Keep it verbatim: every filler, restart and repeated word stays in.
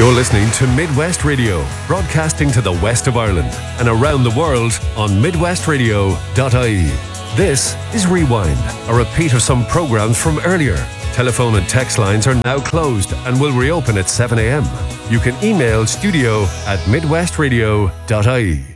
You're listening to Midwest Radio, broadcasting to the west of Ireland and around the world on midwest radio dot I E. This is Rewind, a repeat of some programs from earlier. Telephone and text lines are now closed and will reopen at seven a.m. You can email studio at midwest radio dot I E.